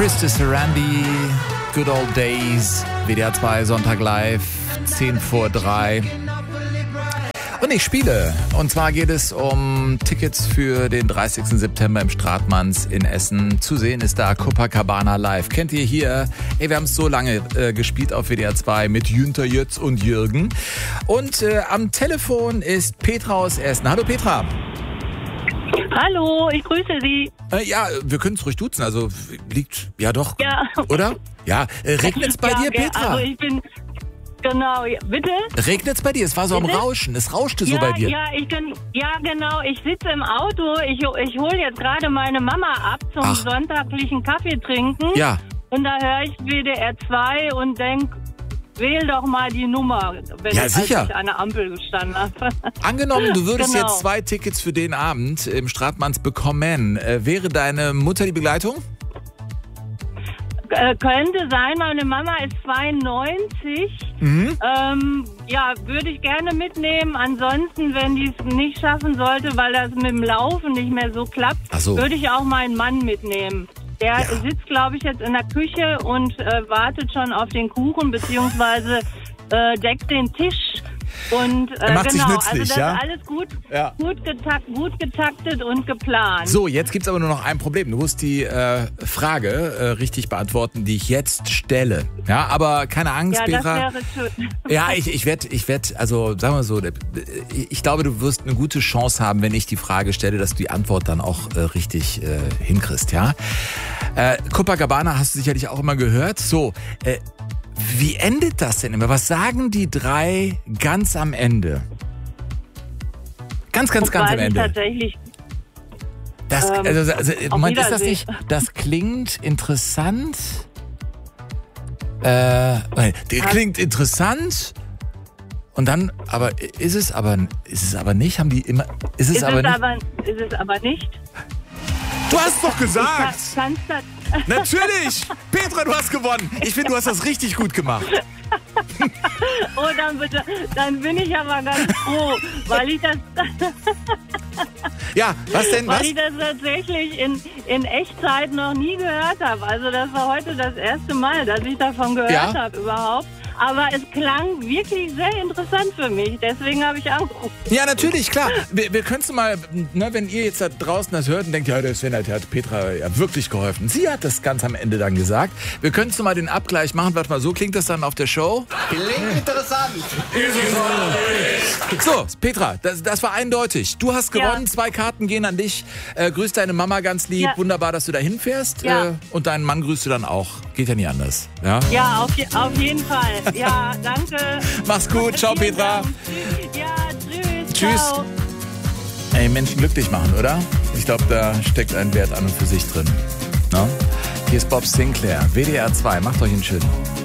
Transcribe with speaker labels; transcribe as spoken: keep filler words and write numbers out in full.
Speaker 1: Christy Sarandi, Good Old Days, W D R zwei Sonntag live, zehn vor drei. Und ich spiele. Und zwar geht es um Tickets für den dreißigsten September im Stratmanns in Essen. Zu sehen ist da Copacabana live. Kennt ihr hier? Ey, wir haben es so lange äh, gespielt auf W D R zwei mit Jünter Jötz und Jürgen. Und äh, am Telefon ist Petra aus Essen. Hallo Petra.
Speaker 2: Hallo, ich grüße Sie.
Speaker 1: Äh, ja, wir können es ruhig duzen. Also liegt, ja doch,
Speaker 2: Ja.
Speaker 1: oder? Ja, äh, regnet's bei
Speaker 2: ja,
Speaker 1: dir,
Speaker 2: ja,
Speaker 1: Petra?
Speaker 2: Also ich bin, genau, ja, bitte?
Speaker 1: Regnet's bei dir? Es war so am
Speaker 2: Bitte?
Speaker 1: Rauschen. Es rauschte so
Speaker 2: ja,
Speaker 1: bei dir.
Speaker 2: Ja, ich bin, ja, genau. Ich sitze im Auto. Ich, ich hole jetzt gerade meine Mama ab zum
Speaker 1: Ach.
Speaker 2: sonntaglichen Kaffee trinken.
Speaker 1: Ja.
Speaker 2: Und da höre ich W D R zwei und denke, wähl doch mal die Nummer, wenn
Speaker 1: Ja,
Speaker 2: ich,
Speaker 1: sicher.
Speaker 2: als ich an der Ampel gestanden habe.
Speaker 1: Angenommen, du würdest
Speaker 2: Genau.
Speaker 1: jetzt zwei Tickets für den Abend im Stratmanns bekommen. Äh, wäre deine Mutter die Begleitung?
Speaker 2: Äh, könnte sein, meine Mama ist zweiundneunzig.
Speaker 1: Mhm.
Speaker 2: Ähm, ja, würde ich gerne mitnehmen. Ansonsten, wenn die es nicht schaffen sollte, weil das mit dem Laufen nicht mehr so klappt,
Speaker 1: Ach so.
Speaker 2: würde ich auch meinen Mann mitnehmen. Der
Speaker 1: Ja.
Speaker 2: sitzt, glaube ich, jetzt in der Küche und äh, wartet schon auf den Kuchen, beziehungsweise äh, deckt den Tisch. Und äh,
Speaker 1: Er macht sich
Speaker 2: genau,
Speaker 1: nützlich,
Speaker 2: also das
Speaker 1: ja?
Speaker 2: ist alles gut,
Speaker 1: Ja.
Speaker 2: gut, getakt, gut getaktet und geplant.
Speaker 1: So, jetzt gibt's aber nur noch ein Problem. Du musst die äh, Frage äh, richtig beantworten, die ich jetzt stelle. Ja, aber keine Angst,
Speaker 2: ja, das
Speaker 1: Petra.
Speaker 2: wäre schön.
Speaker 1: Ja, ich, ich werde, ich werd, also sagen wir so, ich glaube, du wirst eine gute Chance haben, wenn ich die Frage stelle, dass du die Antwort dann auch äh, richtig äh, hinkriegst, ja? Äh, Copacabana hast du sicherlich auch immer gehört. So, äh, wie endet das denn immer? Was sagen die drei ganz am Ende? Ganz, ganz, ganz
Speaker 2: Weiß
Speaker 1: am
Speaker 2: ich
Speaker 1: Ende.
Speaker 2: tatsächlich.
Speaker 1: Das,
Speaker 2: Ähm,
Speaker 1: also, also,
Speaker 2: auf
Speaker 1: Moment, ist das
Speaker 2: Wiedersehen.
Speaker 1: nicht, das klingt interessant. Äh, nein, das klingt interessant. Und dann, aber ist es aber, ist es aber nicht? Haben die immer, ist es
Speaker 2: Ist
Speaker 1: aber
Speaker 2: es
Speaker 1: nicht?
Speaker 2: aber, ist es aber nicht.
Speaker 1: Du hast doch
Speaker 2: Kann,
Speaker 1: gesagt!
Speaker 2: kannst du,
Speaker 1: Natürlich! Petra, du hast gewonnen! Ich finde, du hast das richtig gut gemacht.
Speaker 2: oh, dann bitte, dann bin ich aber ganz froh, weil ich das,
Speaker 1: Ja, was denn?
Speaker 2: weil
Speaker 1: Was?
Speaker 2: ich das tatsächlich in, in Echtzeit noch nie gehört habe. Also das war heute das erste Mal, dass ich davon gehört
Speaker 1: Ja.
Speaker 2: habe überhaupt. Aber es klang wirklich sehr interessant für mich. Deswegen habe ich angerufen.
Speaker 1: Ja, natürlich, klar. Wir, wir können es mal, ne, wenn ihr jetzt da draußen das hört und denkt, ja, der Sven hat Petra ja wirklich geholfen. Sie hat das ganz am Ende dann gesagt. Wir können mal den Abgleich machen. Warte mal, so klingt das dann auf der Show.
Speaker 3: Klingt interessant.
Speaker 1: So, Petra, das, das war eindeutig. Du hast gewonnen,
Speaker 2: Ja.
Speaker 1: zwei Karten gehen an dich. Äh, grüß deine Mama ganz lieb.
Speaker 2: Ja.
Speaker 1: Wunderbar, dass du da hinfährst.
Speaker 2: Ja.
Speaker 1: Äh, und deinen Mann grüßt du dann auch. Geht ja nie anders. Ja?
Speaker 2: Ja, auf, je, auf jeden Fall. Ja, danke.
Speaker 1: Mach's gut. Ciao,
Speaker 2: Vielen
Speaker 1: Petra.
Speaker 2: Dank. Ja, tschüss.
Speaker 1: Tschüss.
Speaker 2: Ciao.
Speaker 1: Ey, Menschen glücklich machen, oder? Ich glaube, da steckt ein Wert an und für sich drin. No? Hier ist Bob Sinclair, W D R zwei. Macht euch einen schönen.